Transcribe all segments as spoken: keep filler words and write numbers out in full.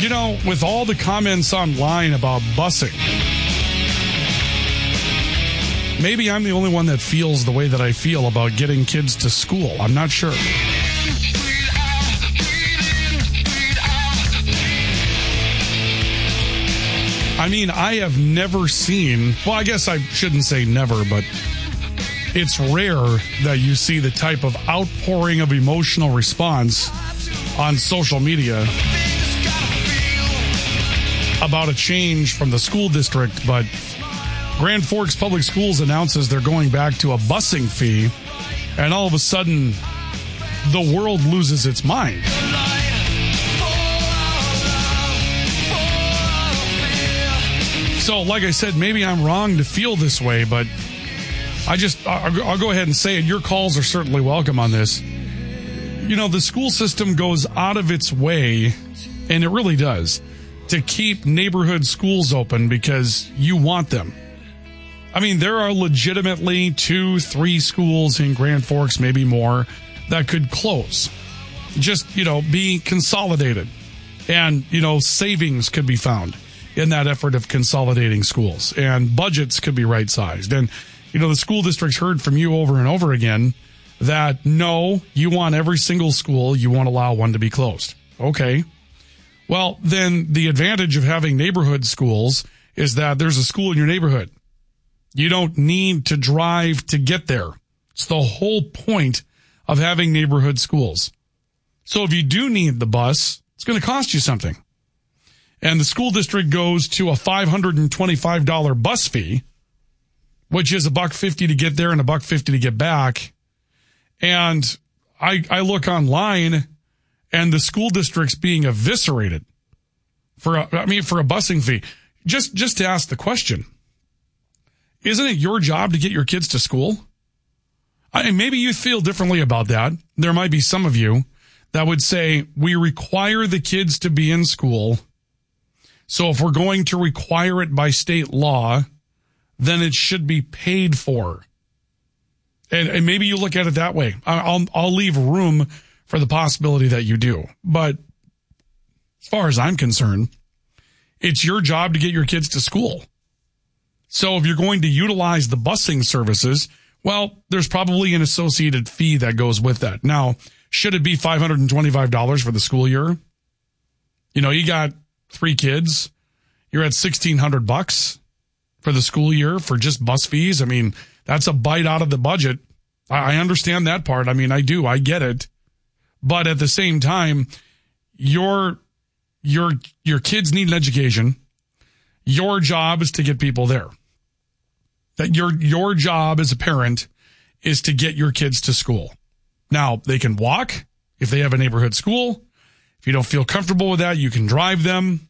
You know, with all the comments online about busing, maybe I'm the only one that feels the way that I feel about getting kids to school. I'm not sure. I mean, I have never seen, well, I guess I shouldn't say never, but it's rare that you see the type of outpouring of emotional response on social media about a change from the school district, but Grand Forks Public Schools announces they're going back to a busing fee, and all of a sudden, the world loses its mind. So, like I said, maybe I'm wrong to feel this way, but I just, I'll, I'll go ahead and say it. Your calls are certainly welcome on this. You know, the school system goes out of its way, and it really does, to keep neighborhood schools open because you want them. I mean, there are legitimately two, three schools in Grand Forks, maybe more, that could close. Just, you know, be consolidated. And, you know, savings could be found in that effort of consolidating schools. And budgets could be right-sized. And, you know, the school districts heard from you over and over again that, no, you want every single school, you won't allow one to be closed. Okay. Well, then the advantage of having neighborhood schools is that there's a school in your neighborhood. You don't need to drive to get there. It's the whole point of having neighborhood schools. So if you do need the bus, it's going to cost you something. And the school district goes to a five hundred twenty-five dollars bus fee, which is a buck fifty to get there and a buck fifty to get back. And I, I look online, and the school district's being eviscerated for a, I mean, for a busing fee. Just, just to ask the question, isn't it your job to get your kids to school? I mean, maybe you feel differently about that. There might be some of you that would say, we require the kids to be in school. So if we're going to require it by state law, then it should be paid for. And, and maybe you look at it that way. I'll, I'll leave room for the possibility that you do. But as far as I'm concerned, it's your job to get your kids to school. So if you're going to utilize the busing services, well, there's probably an associated fee that goes with that. Now, should it be five hundred twenty-five dollars for the school year? You know, you got three kids. You're at sixteen hundred bucks for the school year for just bus fees. I mean, that's a bite out of the budget. I understand that part. I mean, I do. I get it. But at the same time, your your your kids need an education. Your job is to get people there. That your your job as a parent is to get your kids to school. Now, they can walk if they have a neighborhood school. If you don't feel comfortable with that, you can drive them.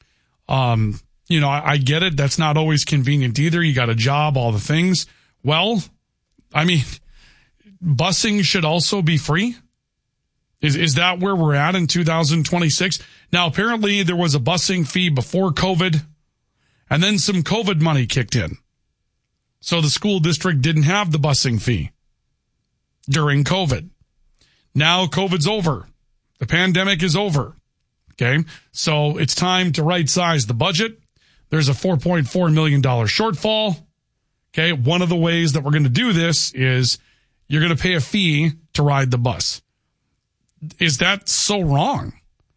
Um, you know, I, I get it. That's not always convenient either. You got a job, all the things. Well, I mean, busing should also be free. Is is that where we're at in two thousand twenty-six? Now, apparently there was a busing fee before COVID, and then some COVID money kicked in. So the school district didn't have the busing fee during COVID. Now COVID's over. The pandemic is over. Okay, so it's time to right-size the budget. There's a four point four million dollars shortfall. Okay, one of the ways that we're going to do this is you're going to pay a fee to ride the bus. Is that so wrong?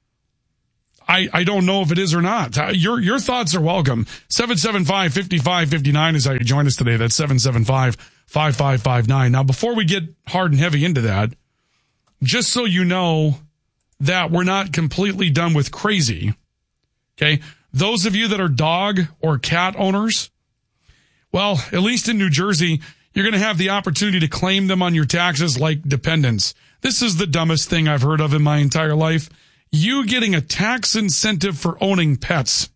I, I don't know if it is or not. Your your thoughts are welcome. seven seven five, five five five nine is how you join us today. That's seven seven five, five five five nine. Now, before we get hard and heavy into that, just so you know that we're not completely done with crazy, okay, those of you that are dog or cat owners, well, at least in New Jersey, you're going to have the opportunity to claim them on your taxes like dependents. This is the dumbest thing I've heard of in my entire life. You getting a tax incentive for owning pets.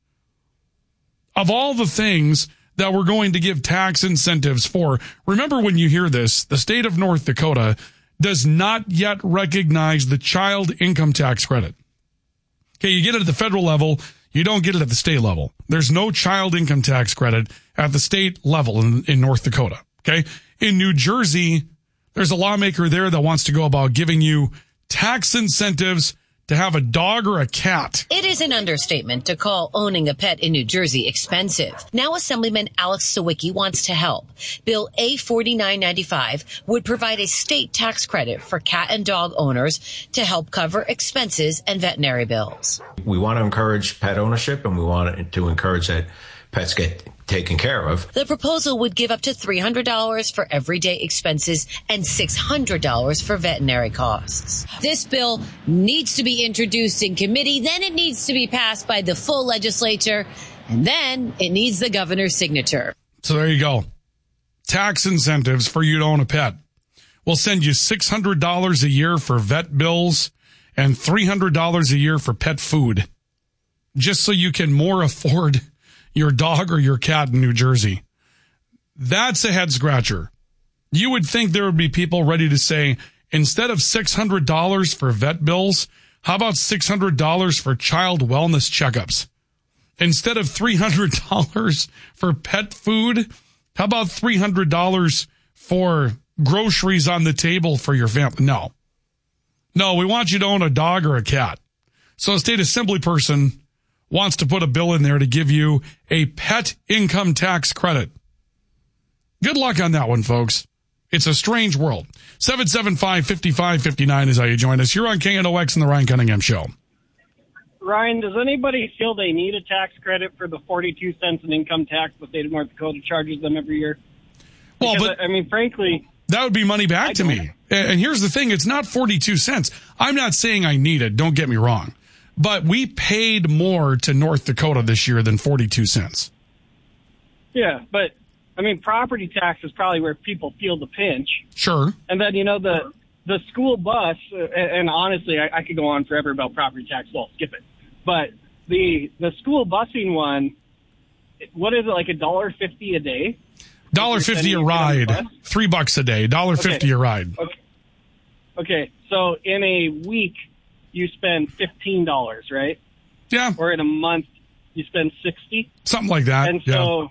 Of all the things that we're going to give tax incentives for, remember when you hear this, the state of North Dakota does not yet recognize the child income tax credit. Okay, you get it at the federal level, you don't get it at the state level. There's no child income tax credit at the state level in, in North Dakota. Okay, in New Jersey, there's a lawmaker there that wants to go about giving you tax incentives to have a dog or a cat. It is an understatement to call owning a pet in New Jersey expensive. Now Assemblyman Alex Sawicki wants to help. Bill A forty-nine ninety-five would provide a state tax credit for cat and dog owners to help cover expenses and veterinary bills. We want to encourage pet ownership, and we want to encourage that pets get taken care of. The proposal would give up to three hundred dollars for everyday expenses and six hundred dollars for veterinary costs. This bill needs to be introduced in committee, then it needs to be passed by the full legislature, and then it needs the governor's signature. So there you go. Tax incentives for you to own a pet. We'll send you six hundred dollars a year for vet bills and three hundred dollars a year for pet food, just so you can more afford your dog or your cat in New Jersey. That's a head scratcher. You would think there would be people ready to say, instead of six hundred dollars for vet bills, how about six hundred dollars for child wellness checkups? Instead of three hundred dollars for pet food, how about three hundred dollars for groceries on the table for your family? No. No, we want you to own a dog or a cat. So a state assembly person wants to put a bill in there to give you a pet income tax credit. Good luck on that one, folks. It's a strange world. seven seven five, five five five nine is how you join us. You're on K N O X and the Ryan Cunningham Show. Ryan, does anybody feel they need a tax credit for the forty-two cents in income tax the state of North Dakota charges them every year? Well, because, but I mean, frankly, that would be money back I to don't. me. And here's the thing. It's not forty-two cents. I'm not saying I need it. Don't get me wrong. But we paid more to North Dakota this year than forty-two cents. Yeah, but, I mean, property tax is probably where people feel the pinch. Sure. And then, you know, the the school bus, uh, and, and honestly, I, I could go on forever about property tax, so I'll skip it. But the the school busing one, what is it, like a dollar fifty a day? Dollar fifty a ride. Three bucks a day. Dollar fifty a ride. Okay. Okay, so in a week, you spend fifteen dollars, right? Yeah. Or in a month, you spend sixty. Something like that. And yeah. so,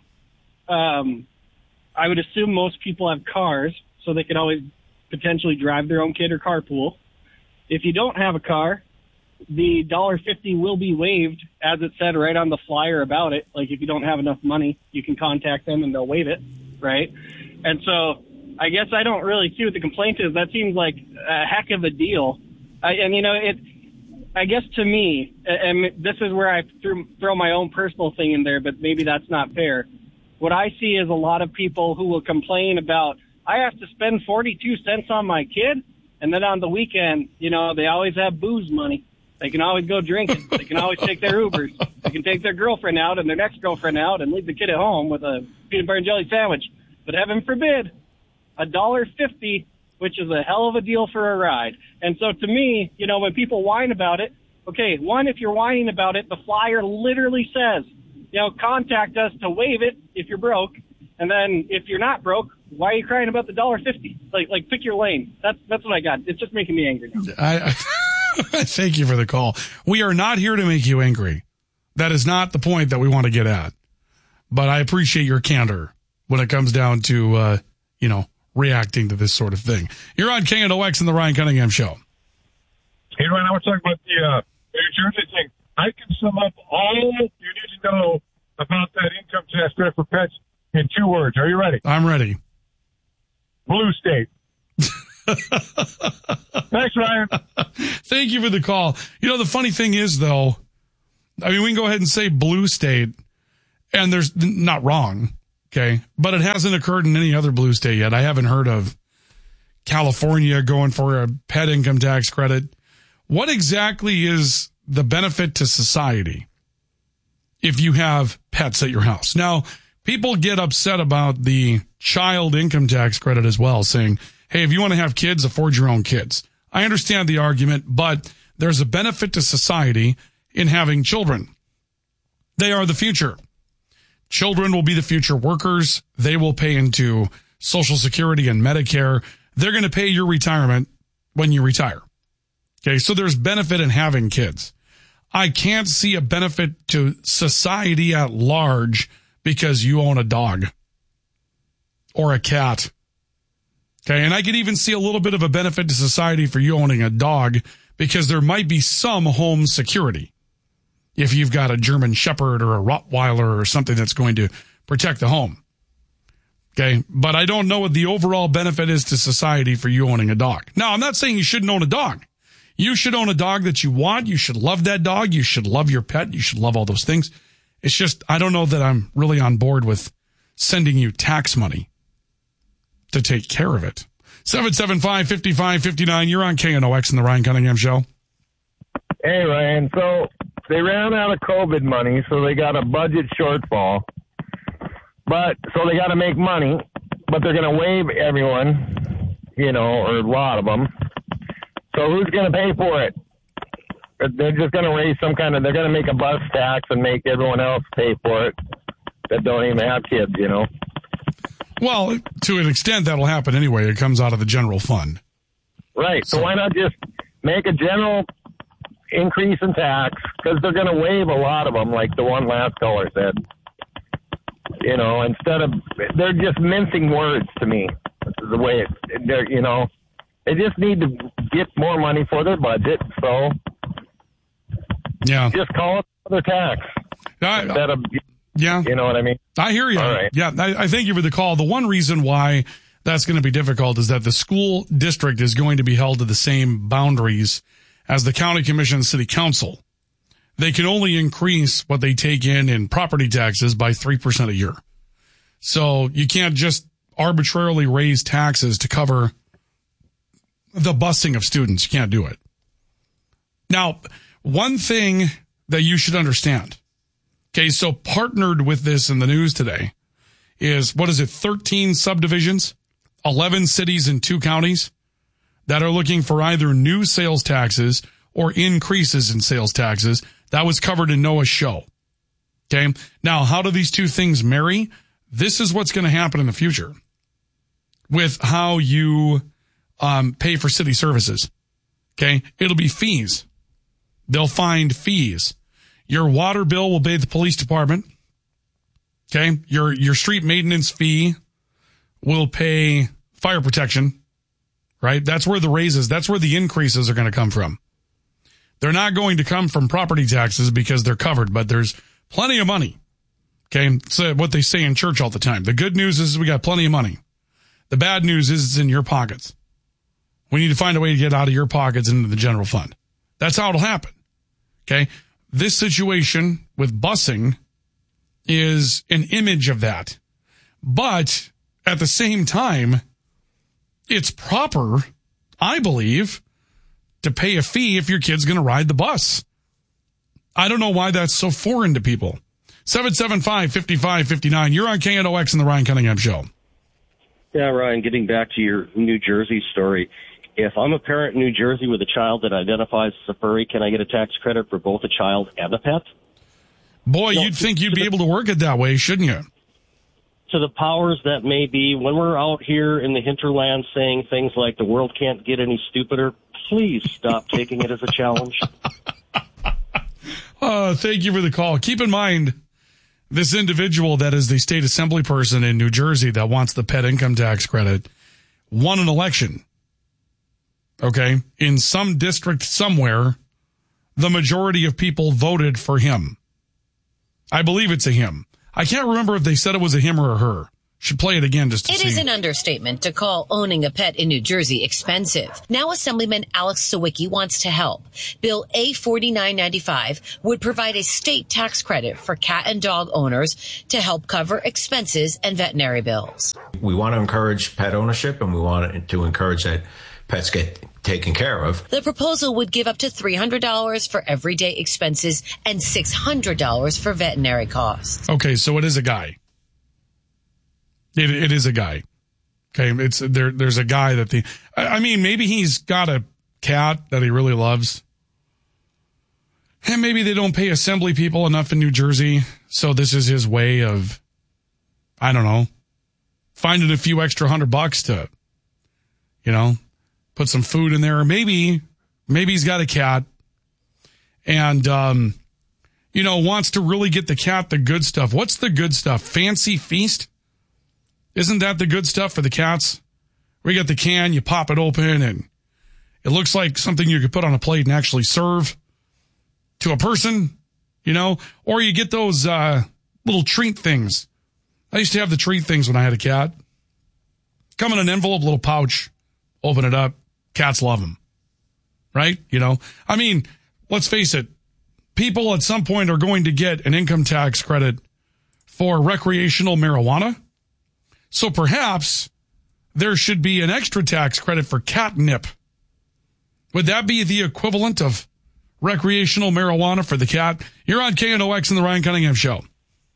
um, I would assume most people have cars, so they can always potentially drive their own kid or carpool. If you don't have a car, the one dollar fifty will be waived, as it said right on the flyer about it. Like, if you don't have enough money, you can contact them and they'll waive it, right? And so, I guess I don't really see what the complaint is. That seems like a heck of a deal. I, and, you know, it. I guess to me, and this is where I threw, throw my own personal thing in there, but maybe that's not fair. What I see is a lot of people who will complain about, I have to spend forty-two cents on my kid, and then on the weekend, you know, they always have booze money. They can always go drinking. They can always take their Ubers. They can take their girlfriend out and their next girlfriend out and leave the kid at home with a peanut butter and jelly sandwich. But heaven forbid, a dollar fifty, which is a hell of a deal for a ride. And so to me, you know, when people whine about it, okay, one, if you're whining about it, the flyer literally says, you know, contact us to waive it if you're broke. And then if you're not broke, why are you crying about the dollar fifty? Like, like pick your lane. That's that's what I got. It's just making me angry now. I, I thank you for the call. We are not here to make you angry. That is not the point that we want to get at. But I appreciate your candor when it comes down to, uh, you know, reacting to this sort of thing. You're on K N O X and the Ryan Cunningham Show. Hey, Ryan, I was talking about the uh, New Jersey thing. I can sum up all you need to know about that income tax credit for pets in two words. Are you ready? I'm ready. Blue state. Thanks, Ryan. Thank you for the call. You know, the funny thing is, though, I mean, we can go ahead and say blue state, and there's not wrong, okay? But it hasn't occurred in any other blue state yet. I haven't heard of California going for a pet income tax credit. What exactly is the benefit to society if you have pets at your house? Now, people get upset about the child income tax credit as well, saying, hey, if you want to have kids, afford your own kids. I understand the argument, but there's a benefit to society in having children. They are the future. Children will be the future workers. They will pay into Social Security and Medicare. They're going to pay your retirement when you retire. Okay, so there's benefit in having kids. I can't see a benefit to society at large because you own a dog or a cat. Okay, and I could even see a little bit of a benefit to society for you owning a dog because there might be some home security if you've got a German Shepherd or a Rottweiler or something that's going to protect the home. Okay, but I don't know what the overall benefit is to society for you owning a dog. Now, I'm not saying you shouldn't own a dog. You should own a dog that you want. You should love that dog. You should love your pet. You should love all those things. It's just, I don't know that I'm really on board with sending you tax money to take care of it. seven seven five, five five five nine. You're on K N O X in the Ryan Cunningham Show. Hey, Ryan. So they ran out of COVID money, so they got a budget shortfall. But so they got to make money, but they're going to waive everyone, you know, or a lot of them. So who's going to pay for it? They're just going to raise some kind of, they're going to make a bus tax and make everyone else pay for it that don't even have kids, you know? Well, to an extent, that'll happen anyway. It comes out of the general fund. Right. So, so why not just make a general increase in tax? Because they're going to waive a lot of them, like the one last caller said. You know, instead of, they're just mincing words to me. This is the way it, they're, you know, they just need to get more money for their budget. So, yeah, just call it another tax. I, instead of, yeah. You know what I mean? I hear you. All right. Yeah, I, I thank you for the call. The one reason why that's going to be difficult is that the school district is going to be held to the same boundaries as the county commission and city council. They can only increase what they take in in property taxes by three percent a year. So you can't just arbitrarily raise taxes to cover the busing of students. You can't do it. Now, one thing that you should understand, okay, so partnered with this in the news today is, what is it, thirteen subdivisions, eleven cities and two counties that are looking for either new sales taxes or increases in sales taxes. That was covered in Noah's show. Okay. Now, how do these two things marry? This is what's going to happen in the future with how you um, pay for city services. Okay. It'll be fees. They'll find fees. Your water bill will pay the police department. Okay. Your, your street maintenance fee will pay fire protection, right? That's where the raises, that's where the increases are going to come from. They're not going to come from property taxes because they're covered, but there's plenty of money. Okay. It's uh, what they say in church all the time. The good news is we got plenty of money. The bad news is it's in your pockets. We need to find a way to get out of your pockets into the general fund. That's how it'll happen. Okay. This situation with busing is an image of that. But at the same time, it's proper, I believe, to pay a fee if your kid's going to ride the bus. I don't know why that's so foreign to people. seven seven five, five five five nine. You're on K N O X in the Ryan Cunningham Show. Yeah, Ryan, getting back to your New Jersey story. If I'm a parent in New Jersey with a child that identifies as a furry, can I get a tax credit for both a child and a pet? Boy, no, you'd think you'd be able to work it that way, shouldn't you? To the powers that may be, when we're out here in the hinterland saying things like the world can't get any stupider, please stop taking it as a challenge. Uh, thank you for the call. Keep in mind, this individual that is the state assembly person in New Jersey that wants the pet income tax credit won an election. Okay? In some district somewhere, the majority of people voted for him. I believe it's a him. I can't remember if they said it was a him or a her. Should play it again just to It see. is an understatement to call owning a pet in New Jersey expensive. Now Assemblyman Alex Sawicki wants to help. Bill A forty-nine ninety-five would provide a state tax credit for cat and dog owners to help cover expenses and veterinary bills. We want to encourage pet ownership, and we want to encourage that pets get taken care of. The proposal would give up to three hundred dollars for everyday expenses and six hundred dollars for veterinary costs. Okay, so it is a guy. It it is a guy. Okay, it's there. There's a guy that the. I mean, maybe he's got a cat that he really loves, and maybe they don't pay assembly people enough in New Jersey, so this is his way of, I don't know, finding a few extra hundred bucks to, you know, put some food in there. Or maybe, maybe he's got a cat, and um, you know, wants to really get the cat the good stuff. What's the good stuff? Fancy Feast. Isn't that the good stuff for the cats? We got the can, you pop it open, and It looks like something you could put on a plate and actually serve to a person, you know, or you get those uh, little treat things. I used to have the treat things when I had a cat. Come in an envelope, little pouch, open it up. Cats love them, right? You know, I mean, let's face it. People at some point are going to get an income tax credit for recreational marijuana. So perhaps there should be an extra tax credit for catnip. Would that be the equivalent of recreational marijuana for the cat? You're on K N O X and the Ryan Cunningham Show.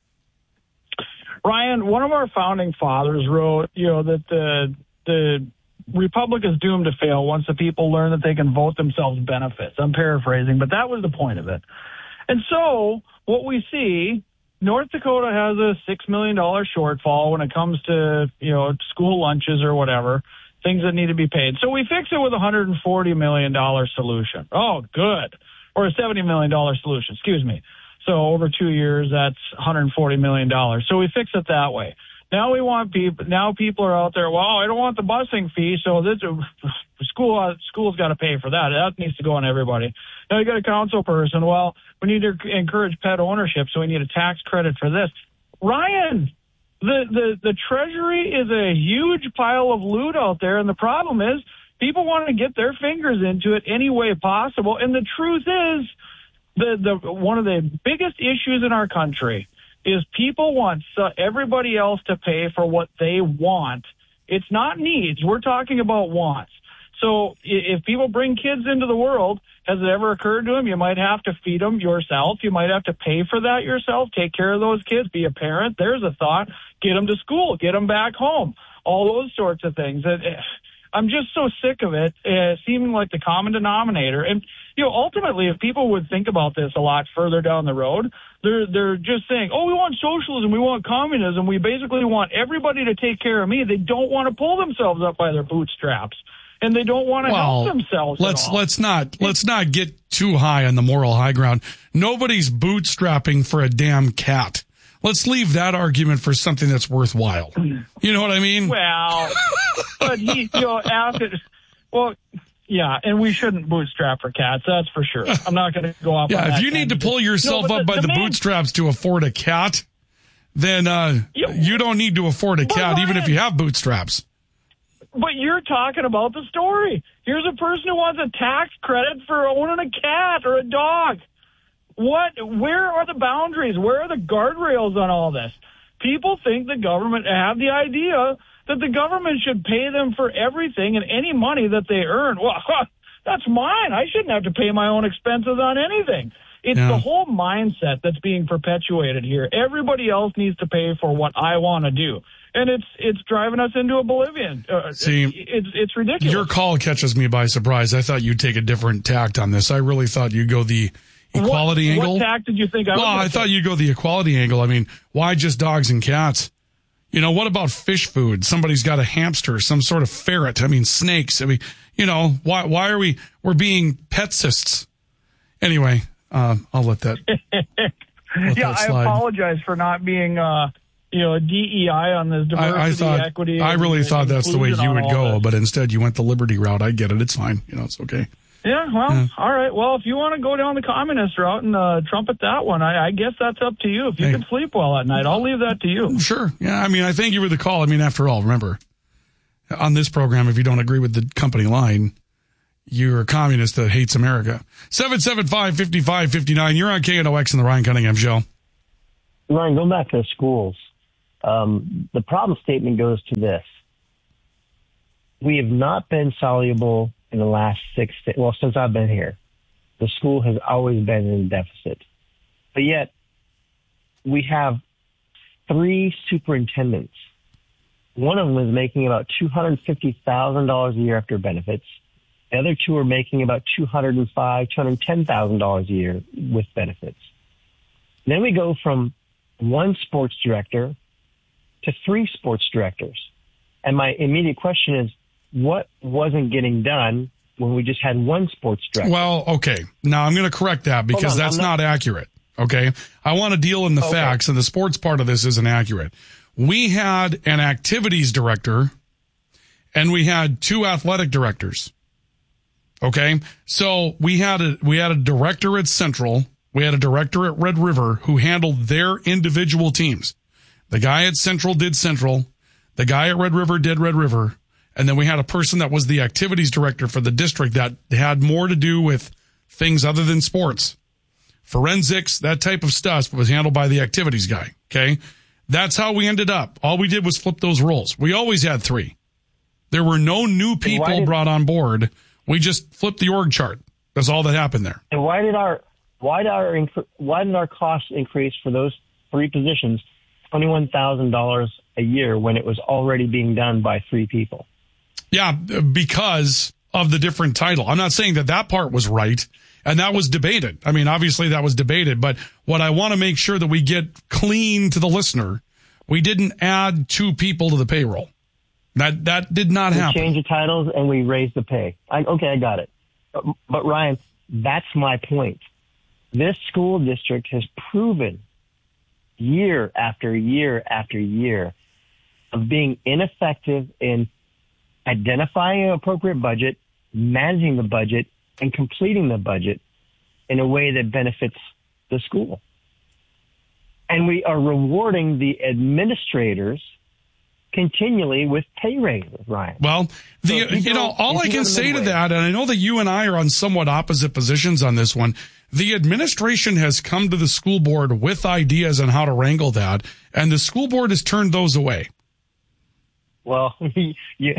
Ryan, one of our founding fathers wrote, you know, that the the republic is doomed to fail once the people learn that they can vote themselves benefits. I'm paraphrasing, but that was the point of it. And so what we see, North Dakota has a six million dollars shortfall when it comes to, you know, school lunches or whatever, things that need to be paid. So we fix it with a one hundred forty million dollars solution. Oh, good. Or a seventy million dollars solution, excuse me. So over two years, that's one hundred forty million dollars. So we fix it that way. Now we want people, now people are out there, well, I don't want the busing fee, so this school, school's got to pay for that. That needs to go on everybody. Now you got a council person, well, we need to encourage pet ownership, so we need a tax credit for this. Ryan, the, the, the Treasury is a huge pile of loot out there, and the problem is people want to get their fingers into it any way possible, and the truth is the, the one of the biggest issues in our country is people want everybody else to pay for what they want. It's not needs. We're talking about wants. So if people bring kids into the world, has it ever occurred to them? You might have to feed them yourself. You might have to pay for that yourself. Take care of those kids. Be a parent. There's a thought. Get them to school. Get them back home. All those sorts of things. I'm just so sick of it uh, seeming like the common denominator. And, you know, ultimately, if people would think about this a lot further down the road, they're they're just saying, oh, we want socialism, we want communism, we basically want everybody to take care of me. They don't want to pull themselves up by their bootstraps, and they don't want to well, help themselves. Let's at all. let's not let's not get too high on the moral high ground. Nobody's bootstrapping for a damn cat. Let's leave that argument for something that's worthwhile. You know what I mean? Well, but he, you know, after, well, yeah, and we shouldn't bootstrap for cats, that's for sure. I'm not going to go off yeah, on that. if you need to pull yourself no, up the, by the, the main, bootstraps to afford a cat, then uh, you, you don't need to afford a cat, Ryan, even if you have bootstraps. But you're talking about the story. Here's a person who wants a tax credit for owning a cat or a dog. What? Where are the boundaries? Where are the guardrails on all this? People think the government have the idea that the government should pay them for everything and any money that they earn. Well, that's mine. I shouldn't have to pay my own expenses on anything. It's yeah. the whole mindset that's being perpetuated here. Everybody else needs to pay for what I want to do. And it's it's driving us into oblivion. Uh, See, it's it's ridiculous. Your call catches me by surprise. I thought you'd take a different tact on this. I really thought you'd go the equality what, angle. What tact did you think I was? Well, I take? thought you'd go the equality angle. I mean, why just dogs and cats? You know, what about fish food? Somebody's got a hamster, some sort of ferret. I mean, snakes. I mean, you know, why why are we we're being petsists? Anyway, uh, I'll let that. let yeah, that I apologize for not being, uh, you know, a D E I on this diversity, I, I thought, equity. I really and, thought and that's the way you would go, this. but instead you went the liberty route. I get it. It's fine. You know, it's okay. Yeah, well, yeah. all right. Well, if you want to go down the communist route and uh, trumpet that one, I, I guess that's up to you. If you hey. can sleep well at night, I'll leave that to you. Sure. Yeah, I mean, I thank you for the call. I mean, after all, remember, on this program, if you don't agree with the company line, you're a communist that hates America. seven seven five, five five five nine. You're on K N O X and the Ryan Cunningham Show. Ryan, going back to the schools, um, the problem statement goes to this. We have not been soluble in the last six, well, since I've been here. The school has always been in deficit. But yet, we have three superintendents. One of them is making about two hundred fifty thousand dollars a year after benefits. The other two are making about two hundred five thousand dollars, two hundred ten thousand dollars a year with benefits. Then we go from one sports director to three sports directors. And my immediate question is, what wasn't getting done when we just had one sports director? Well, okay. Now I'm going to correct that because on, that's not, not accurate. Okay. I want to deal in the okay. facts, and the sports part of this isn't accurate. We had an activities director and we had two athletic directors. Okay. So we had a, we had a director at Central. We had a director at Red River who handled their individual teams. The guy at Central did Central. The guy at Red River did Red River. And then we had a person that was the activities director for the district that had more to do with things other than sports. Forensics, that type of stuff was handled by the activities guy. Okay. That's how we ended up. All we did was flip those roles. We always had three. There were no new people did, brought on board. We just flipped the org chart. That's all that happened there. And why did our why did our why did our costs increase for those three positions twenty-one thousand dollars a year when it was already being done by three people? Yeah, because of the different title. I'm not saying that that part was right, and that was debated. I mean, obviously that was debated, but what I want to make sure that we get clean to the listener, we didn't add two people to the payroll. That that did not we happen. We changed the titles and we raised the pay. I, okay, I got it. But, but Ryan, that's my point. This school district has proven year after year after year of being ineffective in identifying an appropriate budget, managing the budget, and completing the budget in a way that benefits the school. And we are rewarding the administrators continually with pay raises, Ryan. Well, the, so you, you know, all I can say to that, and I know that you and I are on somewhat opposite positions on this one, the administration has come to the school board with ideas on how to wrangle that, and the school board has turned those away. Well, you,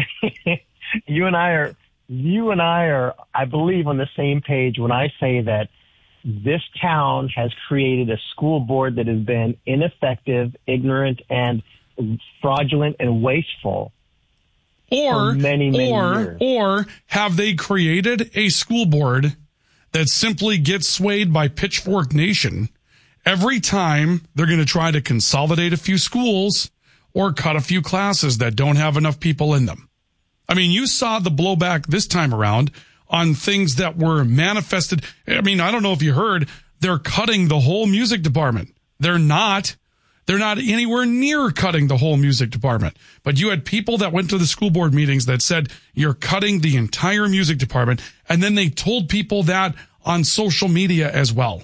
you and I are, you and I are, I believe, on the same page when I say that this town has created a school board that has been ineffective, ignorant, and fraudulent and wasteful. Or, for many, many or, years. or have they created a school board that simply gets swayed by Pitchfork Nation every time they're going to try to consolidate a few schools or cut a few classes that don't have enough people in them? I mean, you saw the blowback this time around on things that were manifested. I mean, I don't know if you heard, they're cutting the whole music department. They're not. They're not anywhere near cutting the whole music department. But you had people that went to the school board meetings that said, you're cutting the entire music department. And then they told people that on social media as well.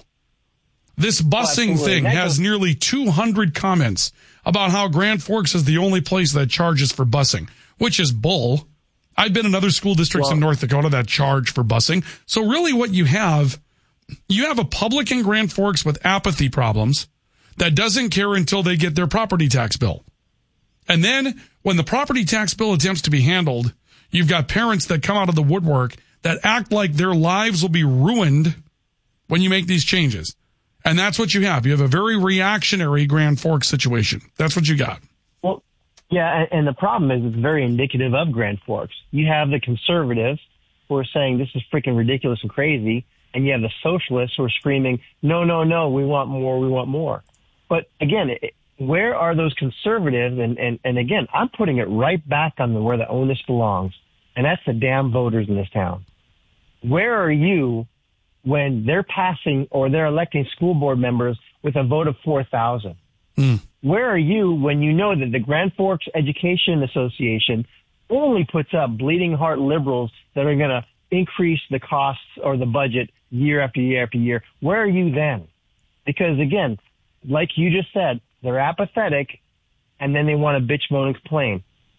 This busing oh, thing has nearly two hundred comments about how Grand Forks is the only place that charges for busing, which is bull. I've been in other school districts well, in North Dakota that charge for busing. So really what you have, you have a public in Grand Forks with apathy problems that doesn't care until they get their property tax bill. And then when the property tax bill attempts to be handled, you've got parents that come out of the woodwork that act like their lives will be ruined when you make these changes. And that's what you have. You have a very reactionary Grand Forks situation. That's what you got. Well, yeah, and the problem is it's very indicative of Grand Forks. You have the conservatives who are saying this is freaking ridiculous and crazy, and you have the socialists who are screaming, no, no, no, we want more, we want more. But again, where are those conservatives? And, and, and again, I'm putting it right back on the, where the onus belongs, and that's the damn voters in this town. Where are you when they're passing or they're electing school board members with a vote of four thousand? Mm. Where are you when you know that the Grand Forks Education Association only puts up bleeding heart liberals that are going to increase the costs or the budget year after year after year? Where are you then? Because again, like you just said, they're apathetic, and then they want to bitch, moan, and complain.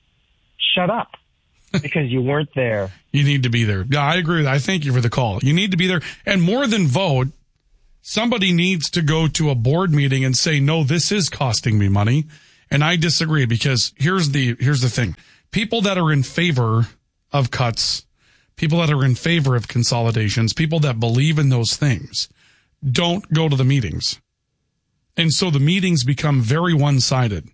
Shut up, because you weren't there. You need to be there. Yeah, I agree with that. I thank you for the call. You need to be there. And more than vote, somebody needs to go to a board meeting and say, no, this is costing me money. And I disagree, because here's the here's the thing. People that are in favor of cuts, people that are in favor of consolidations, people that believe in those things, don't go to the meetings. And so the meetings become very one-sided.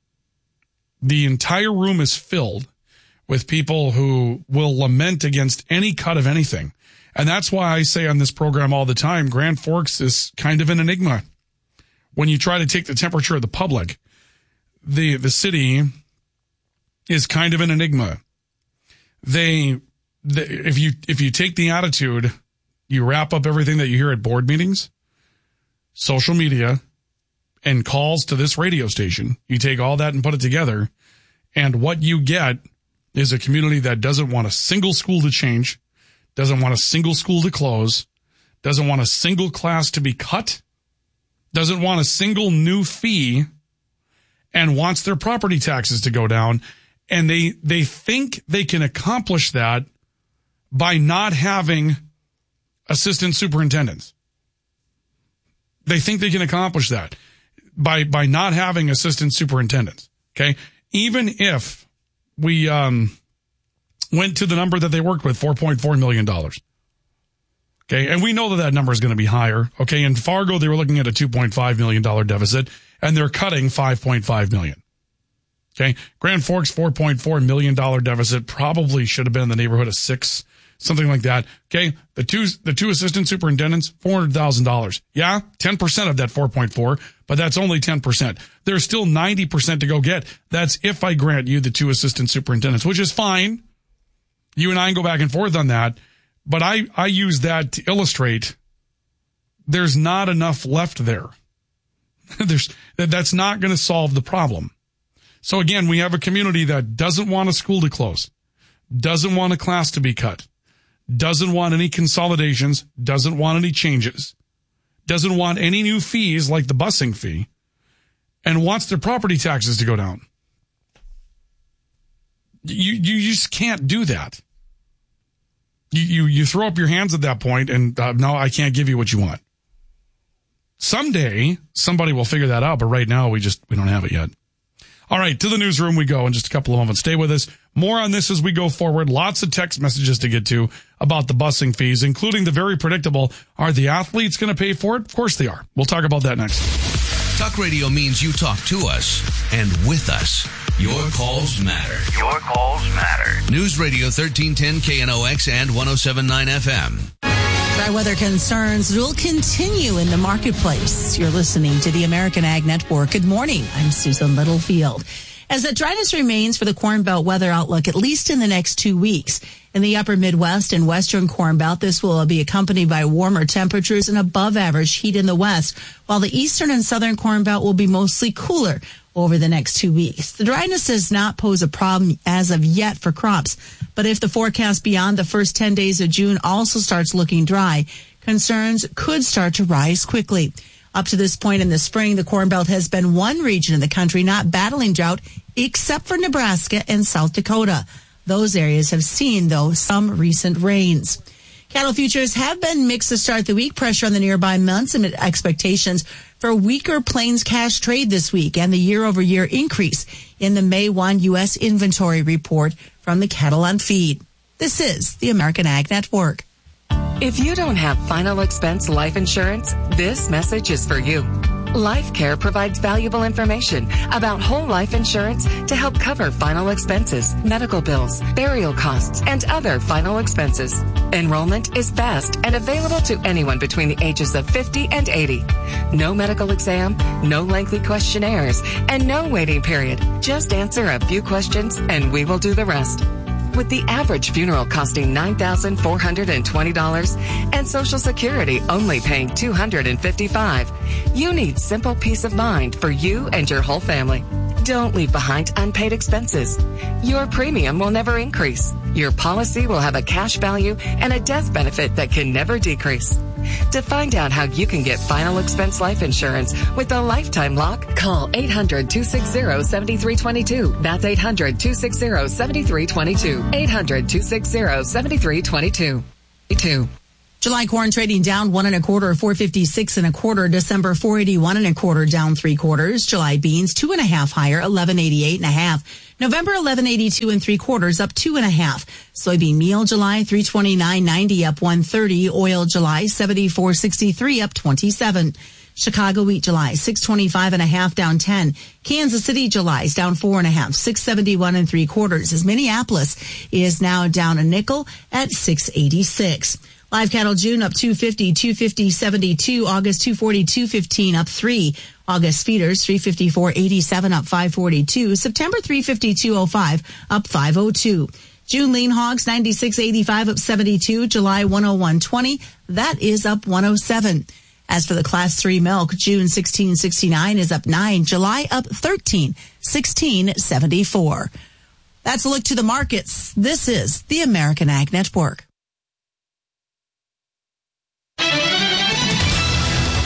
The entire room is filled with people who will lament against any cut of anything. And that's why I say on this program all the time, Grand Forks is kind of an enigma. When you try to take the temperature of the public, the, the city is kind of an enigma. They, the, if you, if you take the attitude, you wrap up everything that you hear at board meetings, social media, and calls to this radio station, you take all that and put it together, and what you get is a community that doesn't want a single school to change, doesn't want a single school to close, doesn't want a single class to be cut, doesn't want a single new fee, and wants their property taxes to go down. And they, they think they can accomplish that by not having assistant superintendents. They think they can accomplish that by, by not having assistant superintendents. Okay. Even if we, um, went to the number that they worked with, four point four million dollars. Okay. And we know that that number is going to be higher. Okay. In Fargo, they were looking at a two point five million dollars deficit, and they're cutting five point five million dollars. Okay. Grand Forks, four point four million dollars deficit, probably should have been in the neighborhood of six, something like that. Okay. The two, the two assistant superintendents, four hundred thousand dollars. Yeah. ten percent of that four point four, but that's only ten percent. There's still ninety percent to go get. That's if I grant you the two assistant superintendents, which is fine. You and I can go back and forth on that, but I, I use that to illustrate there's not enough left there. There's, that's not going to solve the problem. So again, we have a community that doesn't want a school to close, doesn't want a class to be cut, doesn't want any consolidations, doesn't want any changes, doesn't want any new fees like the busing fee, and wants their property taxes to go down. You you just can't do that. You you, you throw up your hands at that point, and uh, no, I can't give you what you want. Someday, somebody will figure that out, but right now, we just we don't have it yet. All right, to the newsroom we go in just a couple of moments. Stay with us. More on this as we go forward. Lots of text messages to get to about the busing fees, including the very predictable, are the athletes going to pay for it? Of course they are. We'll talk about that next. Talk radio means you talk to us and with us. Your calls matter. Your calls matter. News Radio thirteen ten K N O X and one oh seven point nine F M. Dry weather concerns will continue in the marketplace. You're listening to the American Ag Network. Good morning. I'm Susan Littlefield. As the dryness remains for the Corn Belt weather outlook, at least in the next two weeks. In the upper Midwest and western Corn Belt, this will be accompanied by warmer temperatures and above average heat in the west, while the eastern and southern Corn Belt will be mostly cooler over the next two weeks. The dryness does not pose a problem as of yet for crops, but if the forecast beyond the first ten days of June also starts looking dry, concerns could start to rise quickly. Up to this point in the spring, the Corn Belt has been one region in the country not battling drought, except for Nebraska and South Dakota. Those areas have seen, though, some recent rains. Cattle futures have been mixed to start the week. Pressure on the nearby months amid expectations for a weaker Plains cash trade this week and the year-over-year increase in the May first U S inventory report from the Cattle on Feed. This is the American Ag Network. If you don't have final expense life insurance, this message is for you. LifeCare provides valuable information about whole life insurance to help cover final expenses, medical bills, burial costs, and other final expenses. Enrollment is fast and available to anyone between the ages of fifty and eighty. No medical exam, no lengthy questionnaires, and no waiting period. Just answer a few questions and we will do the rest. With the average funeral costing nine thousand four hundred twenty dollars and Social Security only paying two hundred fifty-five dollars, you need simple peace of mind for you and your whole family. Don't leave behind unpaid expenses. Your premium will never increase. Your policy will have a cash value and a death benefit that can never decrease. To find out how you can get final expense life insurance with a lifetime lock, call eight hundred two six zero seven three two two. That's eight hundred two six zero seven three two two. eight hundred two six zero seven three two two. July corn trading down one and a quarter, four fifty-six and a quarter. December four eighty-one and a quarter, down three quarters. July beans two and a half higher, eleven eighty-eight and a half. November eleven eighty-two and three quarters, up two and a half. Soybean meal July three twenty-nine ninety, up one thirty. Oil July seventy-four sixty-three, up twenty-seven. Chicago wheat July six twenty-five and a half, down ten. Kansas City July's down four and a half, six seventy-one and three quarters. As Minneapolis is now down a nickel at six eighty-six. Live cattle June up two fifty, two fifty seventy-two. August two forty, two fifteen, up three. August feeders three fifty-four eighty-seven, up five forty-two. September three fifty-two oh five, up five oh two. June lean hogs ninety-six eighty-five, up seventy-two. July one oh one twenty, that is up one oh seven. As for the class three milk, June sixteen sixty-nine is up nine. July up thirteen, sixteen seventy-four. That's a look to the markets. This is the American Ag Network.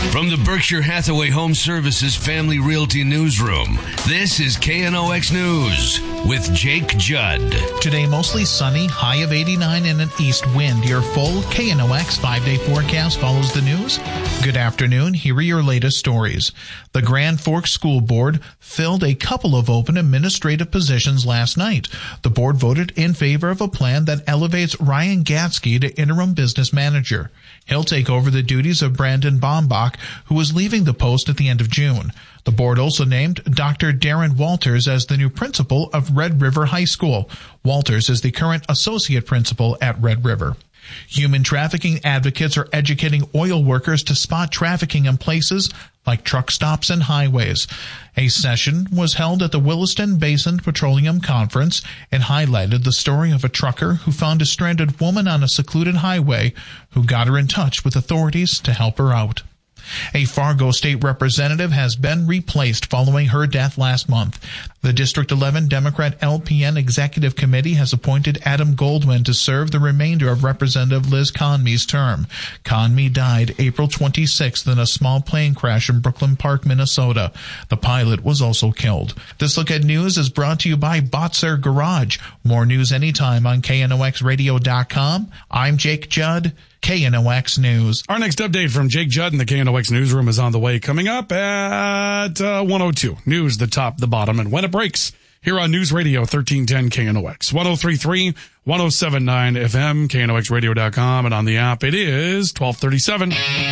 From the Berkshire Hathaway Home Services Family Realty Newsroom, this is K N O X News with Jake Judd. Today, mostly sunny, high of eighty-nine and an east wind. Your full K N O X five-day forecast follows the news. Good afternoon. Here are your latest stories. The Grand Forks School Board filled a couple of open administrative positions last night. The board voted in favor of a plan that elevates Ryan Gatsky to interim business manager. He'll take over the duties of Brandon Bombach, who is leaving the post at the end of June. The board also named Doctor Darren Walters as the new principal of Red River High School. Walters is the current associate principal at Red River. Human trafficking advocates are educating oil workers to spot trafficking in places like truck stops and highways. A session was held at the Williston Basin Petroleum Conference and highlighted the story of a trucker who found a stranded woman on a secluded highway who got her in touch with authorities to help her out. A Fargo state representative has been replaced following her death last month. The District eleven Democrat L P N Executive Committee has appointed Adam Goldwyn to serve the remainder of Representative Liz Conmey's term. Conmey died April twenty-sixth in a small plane crash in Brooklyn Park, Minnesota. The pilot was also killed. This Look at News is brought to you by Botzer Garage. More news anytime on K N O X radio dot com. I'm Jake Judd. K N O X News. Our next update from Jake Judd in the K N O X newsroom is on the way, coming up at uh, one oh two. News, the top, the bottom, and when it breaks here on News Radio thirteen ten K N O X. one oh three point three, one oh seven point nine F M, K N O X radio dot com, and on the app it is twelve thirty-seven.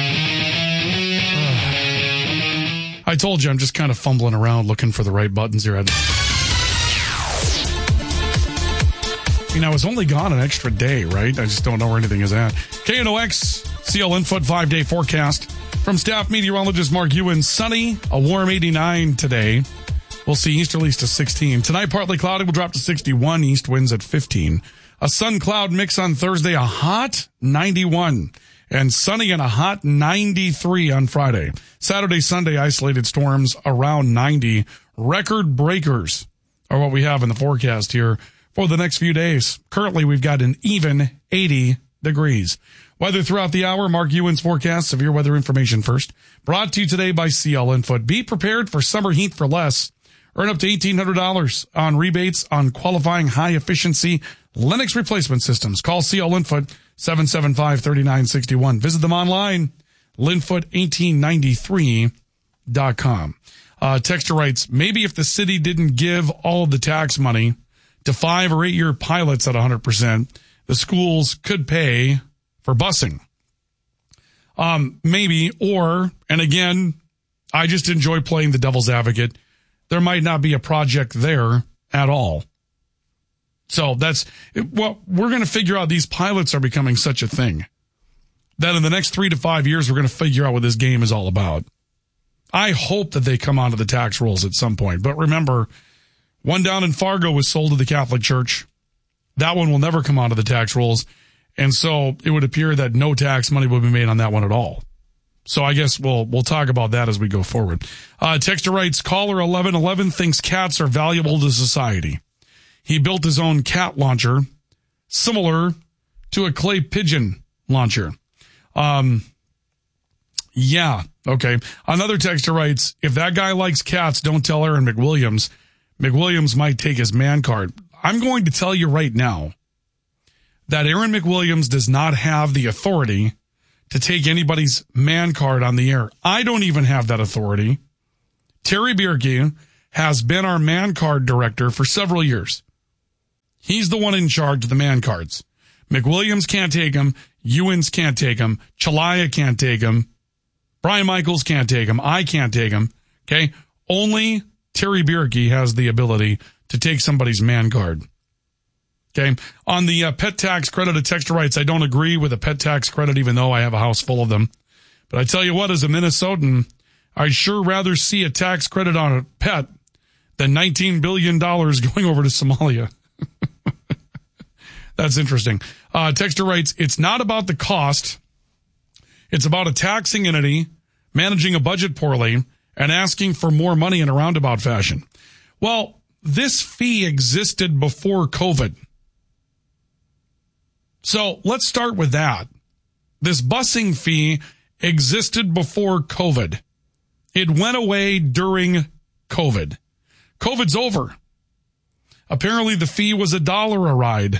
I told you I'm just kind of fumbling around looking for the right buttons here. I mean, I was only gone an extra day, right? I just don't know where anything is at. K N O X, C L Infoot five-day forecast from staff meteorologist Mark Ewan. Sunny, a warm eighty-nine today. We'll see easterlies to sixteen. Tonight, partly cloudy, will drop to sixty-one. East winds at fifteen. A sun-cloud mix on Thursday, a hot ninety-one. And sunny and a hot ninety-three on Friday. Saturday, Sunday, isolated storms around ninety. Record breakers are what we have in the forecast here for the next few days. Currently, we've got an even eighty degrees. Weather throughout the hour. Mark Ewan's forecast. Severe weather information first. Brought to you today by C L Infoot. Be prepared for summer heat for less. Earn up to eighteen hundred dollars on rebates on qualifying high-efficiency Lennox replacement systems. Call C L Infoot, seven seven five, three nine six one. Visit them online, linfoot eighteen ninety-three dot com. Uh, Texter writes, maybe if the city didn't give all of the tax money to five or eight year pilots at one hundred percent, the schools could pay for busing. Um, maybe, or, and again, I just enjoy playing the devil's advocate. There might not be a project there at all. So that's, well, we're going to figure out these pilots are becoming such a thing that in the next three to five years, we're going to figure out what this game is all about. I hope that they come onto the tax rolls at some point. But remember, one down in Fargo was sold to the Catholic Church. That one will never come onto the tax rolls. And so it would appear that no tax money will be made on that one at all. So I guess we'll we'll talk about that as we go forward. Uh, Texter writes, caller eleven eleven thinks cats are valuable to society. He built his own cat launcher, similar to a clay pigeon launcher. Um, yeah, okay. Another texter writes, if that guy likes cats, don't tell Aaron McWilliams. McWilliams might take his man card. I'm going to tell you right now that Aaron McWilliams does not have the authority to take anybody's man card on the air. I don't even have that authority. Terry Bierke has been our man card director for several years. He's the one in charge of the man cards. McWilliams can't take them. Ewans can't take them. Chalaya can't take them. Brian Michaels can't take them. I can't take them. Okay? Only Terry Bierke has the ability to take somebody's man card. Okay. On the uh, pet tax credit, a texter writes, I don't agree with a pet tax credit, even though I have a house full of them. But I tell you what, as a Minnesotan, I'd sure rather see a tax credit on a pet than nineteen billion dollars going over to Somalia. That's interesting. Uh, texter writes, it's not about the cost. It's about a taxing entity managing a budget poorly and asking for more money in a roundabout fashion. Well, this fee existed before COVID. So let's start with that. This busing fee existed before COVID. It went away during COVID. COVID's over. Apparently the fee was a dollar a ride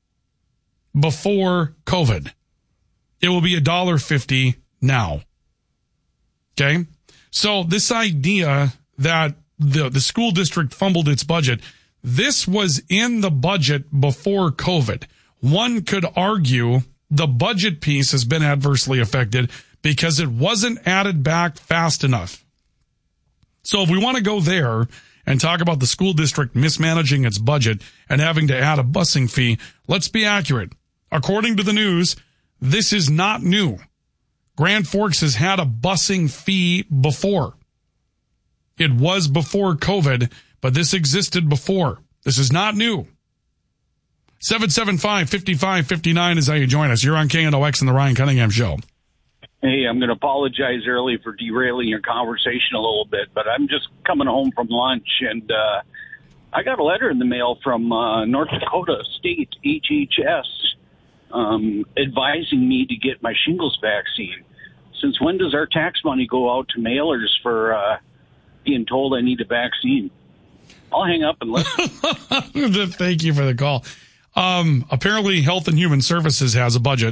before COVID. It will be a dollar fifty now. Okay? So this idea that the, the school district fumbled its budget, this was in the budget before COVID. One could argue the budget piece has been adversely affected because it wasn't added back fast enough. So if we want to go there and talk about the school district mismanaging its budget and having to add a busing fee, let's be accurate. According to the news, this is not new. Grand Forks has had a busing fee before. It was before COVID, but this existed before. This is not new. seven seven five, five five five nine is how you join us. You're on K N O X and the Ryan Cunningham Show. Hey, I'm going to apologize early for derailing your conversation a little bit, but I'm just coming home from lunch, and uh, I got a letter in the mail from uh, North Dakota State H H S um, advising me to get my shingles vaccine. Since when does our tax money go out to mailers for uh, being told I need a vaccine? I'll hang up and listen. Thank you for the call. Um, apparently, Health and Human Services has a budget,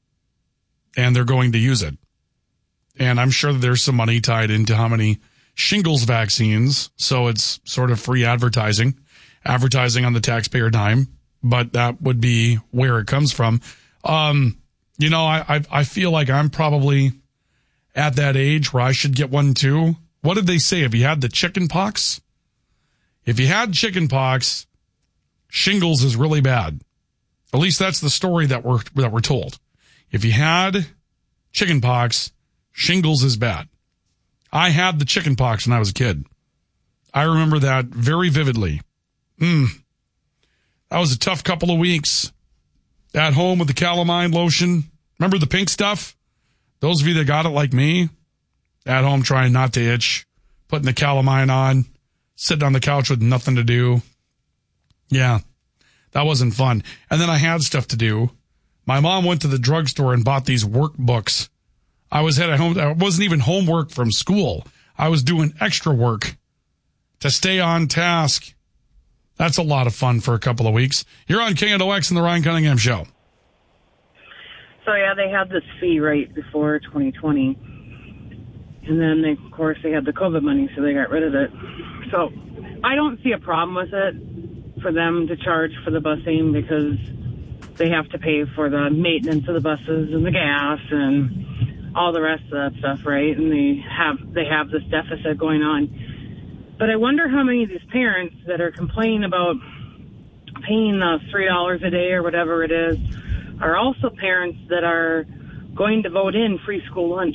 and they're going to use it. And I'm sure that there's some money tied into how many shingles vaccines, so it's sort of free advertising, advertising on the taxpayer dime, but that would be where it comes from. Um, you know, I, I, I feel like I'm probably at that age where I should get one too. What did they say? If you had the chicken pox? If you had chicken pox, shingles is really bad. At least that's the story that we're, that we're told. If you had chicken pox, shingles is bad. I had the chicken pox when I was a kid. I remember that very vividly. Mm. That was a tough couple of weeks. At home with the calamine lotion. Remember the pink stuff? Those of you that got it like me, at home trying not to itch, putting the calamine on, sitting on the couch with nothing to do. Yeah, that wasn't fun. And then I had stuff to do. My mom went to the drugstore and bought these workbooks. I was at home. It wasn't even homework from school. I was doing extra work to stay on task. That's a lot of fun for a couple of weeks. You're on K N O X and the Ryan Cunningham Show. So, yeah, they had this fee right before twenty twenty. And then, they, of course, they had the COVID money, so they got rid of it. So I don't see a problem with it for them to charge for the busing because they have to pay for the maintenance of the buses and the gas and all the rest of that stuff, right? And they have they have this deficit going on. But I wonder how many of these parents that are complaining about paying the three dollars a day or whatever it is are also parents that are going to vote in free school lunch,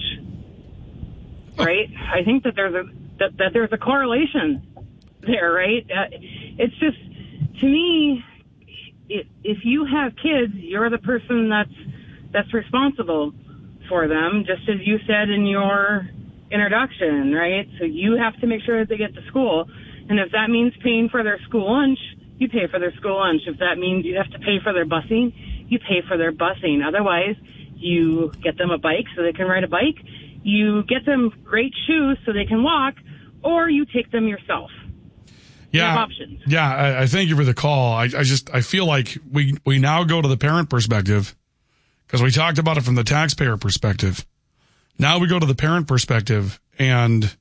right? I think that there's a that, that there's a correlation there, right? Uh, it's just, to me, it, if you have kids, you're the person that's that's responsible for them, just as you said in your introduction, right? So you have to make sure that they get to school. And if that means paying for their school lunch, you pay for their school lunch. If that means you have to pay for their busing, you pay for their busing. Otherwise, you get them a bike so they can ride a bike. You get them great shoes so they can walk, or you take them yourself. Yeah, you have options. Yeah, I, I thank you for the call. I, I just I feel like we, we now go to the parent perspective because we talked about it from the taxpayer perspective. Now we go to the parent perspective, and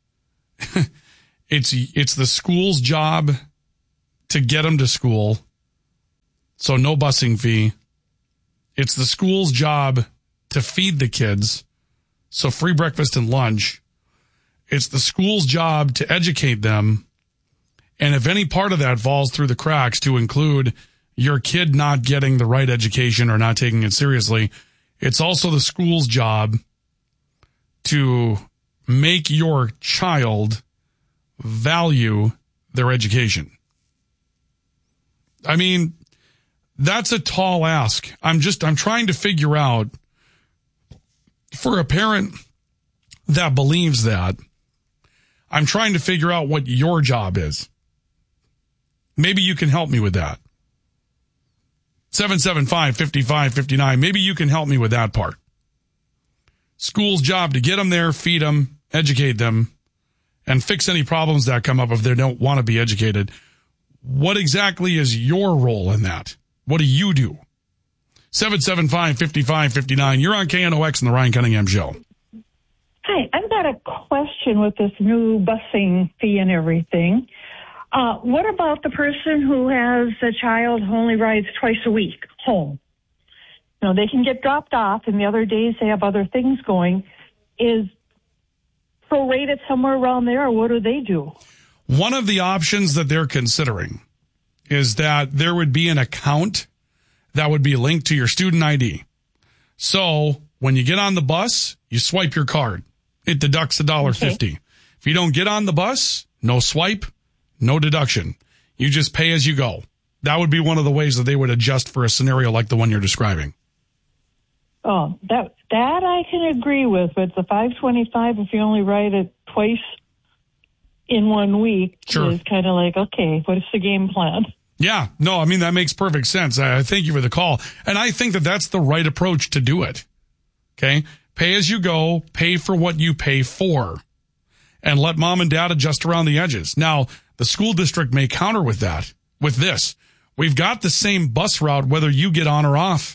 it's it's the school's job to get them to school, so no busing fee. It's the school's job to feed the kids, so free breakfast and lunch. It's the school's job to educate them, and if any part of that falls through the cracks, to include your kid not getting the right education or not taking it seriously, it's also the school's job to make your child value their education. I mean, that's a tall ask. I'm just, I'm trying to figure out, for a parent that believes that, I'm trying to figure out what your job is. Maybe you can help me with that. seven seven five, five five five nine. Maybe you can help me with that part. School's job to get them there, feed them, educate them, and fix any problems that come up if they don't want to be educated. What exactly is your role in that? What do you do? seven seven five, five five five nine. You're on K N O X and the Ryan Cunningham Show. Hi, I've got a question with this new busing fee and everything. Uh, what about the person who has a child who only rides twice a week home? You know, they can get dropped off, and the other days they have other things going. Is prorated somewhere around there, or what do they do? One of the options that they're considering is that there would be an account that would be linked to your student I D. So when you get on the bus, you swipe your card. It deducts one dollar fifty. Okay. If you don't get on the bus, no swipe, no deduction. You just pay as you go. That would be one of the ways that they would adjust for a scenario like the one you're describing. Oh, that that I can agree with, but the five twenty-five, if you only ride it twice in one week, sure, is kind of like, okay, what is the game plan? Yeah, no, I mean, that makes perfect sense. I thank you for the call. And I think that that's the right approach to do it. Okay? Pay as you go, pay for what you pay for, and let mom and dad adjust around the edges. Now, the school district may counter with that, with this. We've got the same bus route whether you get on or off.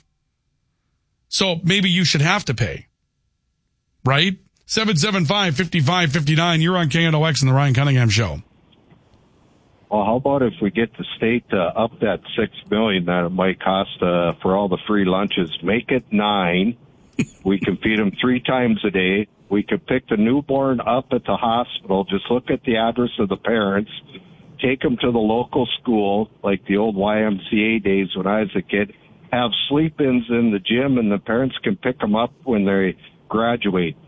So maybe you should have to pay. Right? seven seven five, five five five nine. You're on K N O X and the Ryan Cunningham Show. Well, how about if we get the state to up that six million that it might cost uh, for all the free lunches? Make it nine. We can feed them three times a day. We could pick the newborn up at the hospital. Just look at the address of the parents. Take them to the local school, like the old Y M C A days when I was a kid. Have sleep-ins in the gym, and the parents can pick them up when they graduate.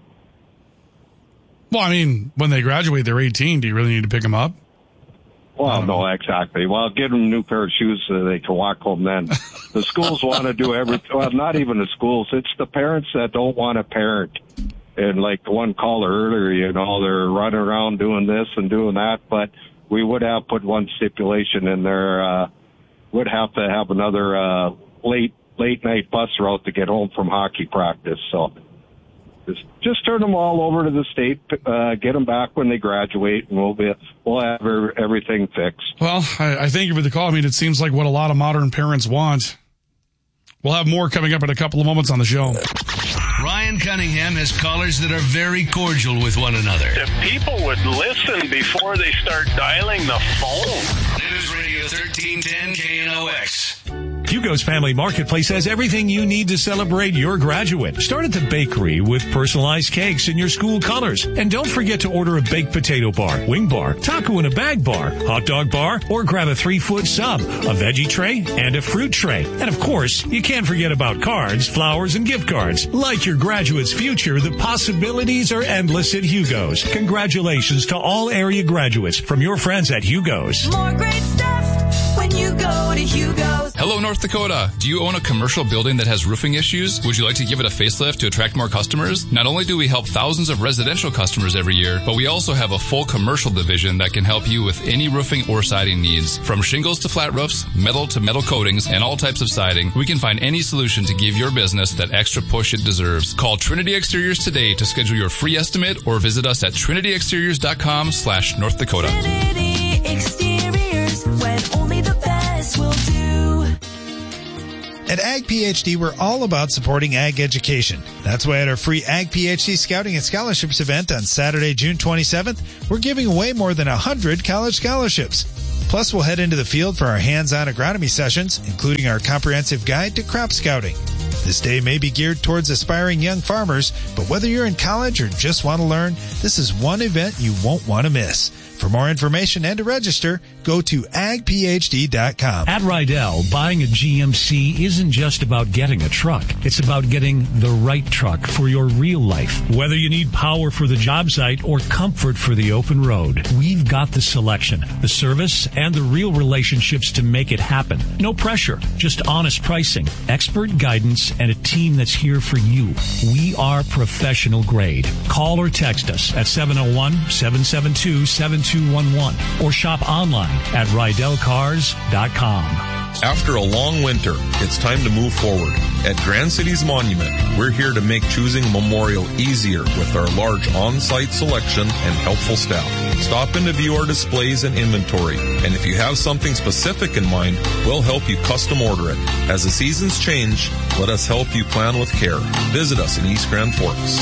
Well, I mean, when they graduate, they're eighteen. Do you really need to pick them up? Well, no, exactly. Well, give them a new pair of shoes so they can walk home then. The schools want to do everything. Well, not even the schools. It's the parents that don't want to parent. And like the one caller earlier, you know, they're running around doing this and doing that. But we would have put one stipulation in there. Uh, would have to have another uh, late late night bus route to get home from hockey practice. So just, just turn them all over to the state, uh, get them back when they graduate, and we'll be we'll have everything fixed. Well, I, I thank you for the call. I mean, it seems like what a lot of modern parents want. We'll have more coming up in a couple of moments on the show. Ryan Cunningham has callers that are very cordial with one another. If people would listen before they start dialing the phone. News Radio thirteen ten K N O X. Hugo's Family Marketplace has everything you need to celebrate your graduate. Start at the bakery with personalized cakes in your school colors. And don't forget to order a baked potato bar, wing bar, taco in a bag bar, hot dog bar, or grab a three-foot sub, a veggie tray, and a fruit tray. And of course, you can't forget about cards, flowers, and gift cards. Like your graduate's future, the possibilities are endless at Hugo's. Congratulations to all area graduates from your friends at Hugo's. More great stuff when you go to Hugo's. Hello, North Dakota. Do you own a commercial building that has roofing issues? Would you like to give it a facelift to attract more customers? Not only do we help thousands of residential customers every year, but we also have a full commercial division that can help you with any roofing or siding needs. From shingles to flat roofs, metal to metal coatings, and all types of siding, we can find any solution to give your business that extra push it deserves. Call Trinity Exteriors today to schedule your free estimate or visit us at trinity exteriors dot com slash North Dakota. Trinity Exteriors, when only the best will do. At Ag PhD, we're all about supporting ag education. That's why at our free Ag PhD Scouting and Scholarships event on Saturday, June twenty-seventh, we're giving away more than one hundred college scholarships. Plus, we'll head into the field for our hands-on agronomy sessions, including our comprehensive guide to crop scouting. This day may be geared towards aspiring young farmers, but whether you're in college or just want to learn, this is one event you won't want to miss. For more information and to register, go to ag p h d dot com. At Rydell, buying a G M C isn't just about getting a truck. It's about getting the right truck for your real life. Whether you need power for the job site or comfort for the open road, we've got the selection, the service, and the real relationships to make it happen. No pressure, just honest pricing, expert guidance, and a team that's here for you. We are professional grade. Call or text us at seven oh one, seven seven two, seven two one one or shop online at rydell cars dot com. After a long winter, it's time to move forward. At Grand Cities Monument, we're here to make choosing a memorial easier with our large on-site selection and helpful staff. Stop in to view our displays and inventory, and if you have something specific in mind, we'll help you custom order it. As the seasons change, let us help you plan with care. Visit us in East Grand Forks.